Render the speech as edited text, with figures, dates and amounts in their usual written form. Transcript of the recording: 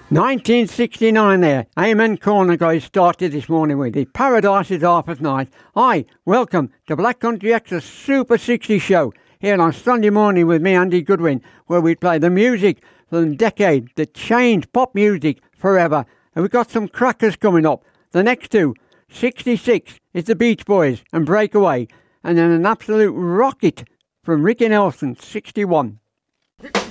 1969 there. Amen Corner guys started this morning with the Paradise is Harper's Night. Hi, welcome to Black Country Extra Super 60 show here on Sunday morning with me, Andy Goodwin, where we play the music from the decade that changed pop music forever. And we've got some crackers coming up. The next two, 66 is the Beach Boys and Breakaway, and then an absolute rocket from Ricky Nelson, 61.